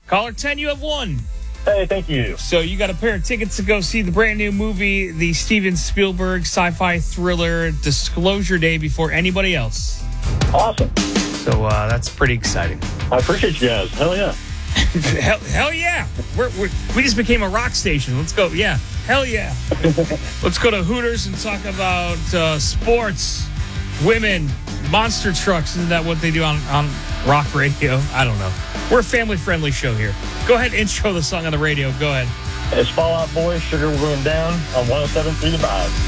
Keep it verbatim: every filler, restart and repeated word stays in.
Caller ten, you have won. Hey, thank you. So you got a pair of tickets to go see the brand new movie, the Steven Spielberg sci-fi thriller Disclosure Day, before anybody else. Awesome. So uh, that's pretty exciting. I appreciate you guys. Hell yeah. hell, hell yeah. We're, we're, we just became a rock station. Let's go. Yeah. Hell yeah. Let's go to Hooters and talk about uh, sports, women, monster trucks. Isn't that what they do on, on rock radio? I don't know. We're a family-friendly show here. Go ahead and intro the song on the radio. Go ahead. It's Fall Out Boy, Sugar We're Going Down on one oh seven point three The Vibe.